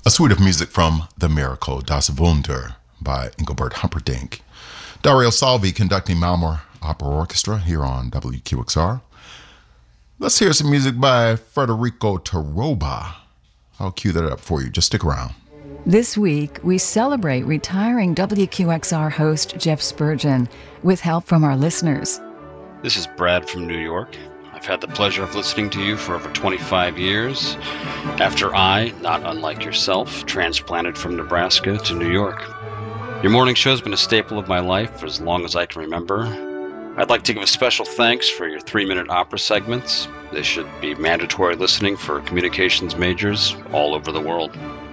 A suite of music from The Miracle, Das Wunder by Engelbert Humperdinck. Dario Salvi conducting Malmö Opera Orchestra here on WQXR. Let's hear some music by Federico Taroba. I'll cue that up for you. Just stick around. This week, we celebrate retiring WQXR host Jeff Spurgeon with help from our listeners. This is Brad from New York. I've had the pleasure of listening to you for over 25 years after I, not unlike yourself, transplanted from Nebraska to New York. Your morning show has been a staple of my life for as long as I can remember. I'd like to give a special thanks for your 3-minute opera segments. They should be mandatory listening for communications majors all over the world.